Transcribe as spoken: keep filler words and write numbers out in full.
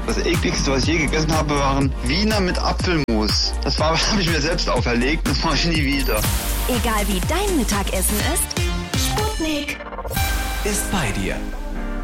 Das ekligste, was ich je gegessen habe, waren Wiener mit Apfelmus. Das war, habe ich mir selbst auferlegt, das mache ich nie wieder. Egal wie dein Mittagessen ist, Sputnik ist bei dir.